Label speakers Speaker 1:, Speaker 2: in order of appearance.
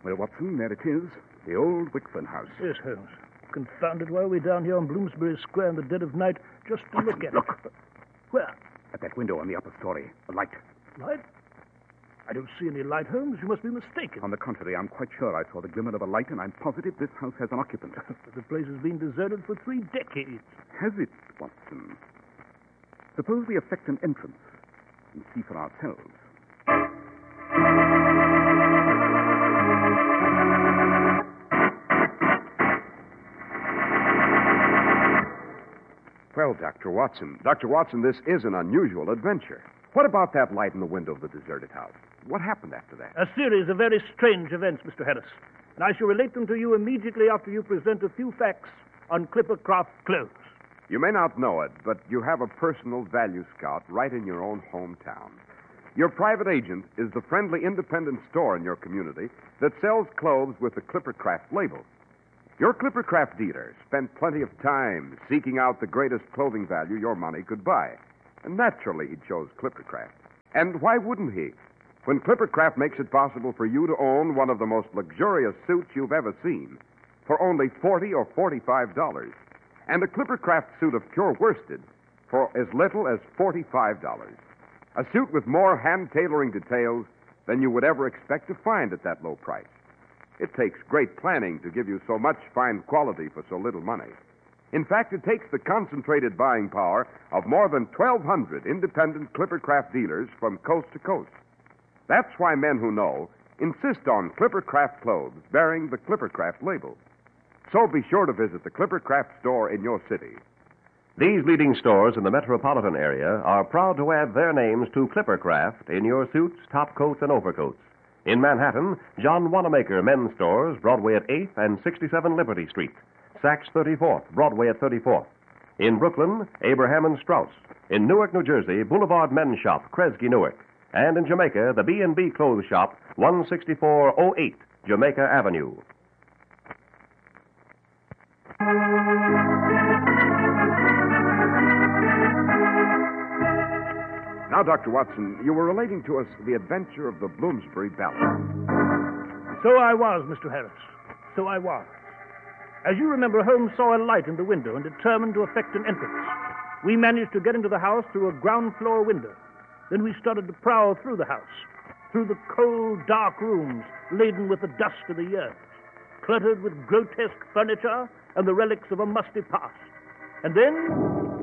Speaker 1: Well, Watson, there it is. The old Wickford house.
Speaker 2: Yes, Holmes. Confounded, why are we down here on Bloomsbury Square in the dead of night just to look at
Speaker 1: Look.
Speaker 2: it? Where?
Speaker 1: At that window on the upper story. A light.
Speaker 2: Light? I don't see any light, Holmes. You must be mistaken.
Speaker 1: On the contrary, I'm quite sure I saw the glimmer of a light, and I'm positive this house has an occupant.
Speaker 2: But the place has been deserted for 3 decades.
Speaker 1: Has it, Watson? Suppose we effect an entrance and see for ourselves.
Speaker 3: Well, Dr. Watson, this is an unusual adventure. What about that light in the window of the deserted house? What happened after that?
Speaker 2: A series of very strange events, Mr. Harris. And I shall relate them to you immediately after you present a few facts on Clippercraft Close.
Speaker 3: You may not know it, but you have a personal value scout right in your own hometown. Your private agent is the friendly independent store in your community that sells clothes with the Clippercraft label. Your Clippercraft dealer spent plenty of time seeking out the greatest clothing value your money could buy. And naturally, he chose Clippercraft. And why wouldn't he? When Clippercraft makes it possible for you to own one of the most luxurious suits you've ever seen for only $40 or $45, and a Clippercraft suit of pure worsted for as little as $45. A suit with more hand-tailoring details than you would ever expect to find at that low price. It takes great planning to give you so much fine quality for so little money. In fact, it takes the concentrated buying power of more than 1,200 independent Clippercraft dealers from coast to coast. That's why men who know insist on Clippercraft clothes bearing the Clippercraft label. So be sure to visit the Clippercraft store in your city.
Speaker 4: These leading stores in the metropolitan area are proud to add their names to Clippercraft in your suits, top coats, and overcoats. In Manhattan, John Wanamaker Men's Stores, Broadway at 8th and 67 Liberty Street. Saks 34th, Broadway at 34th. In Brooklyn, Abraham and Strauss. In Newark, New Jersey, Boulevard Men's Shop, Kresge, Newark. And in Jamaica, the B&B Clothes Shop, 16408 Jamaica Avenue.
Speaker 3: Now, Dr. Watson, you were relating to us the adventure of the Bloomsbury Ballad.
Speaker 2: So I was, Mr. Harris. So I was. As you remember, Holmes saw a light in the window and determined to effect an entrance. We managed to get into the house through a ground floor window. Then we started to prowl through the house, through the cold, dark rooms laden with the dust of the years, cluttered with grotesque furniture and the relics of a musty past. And then...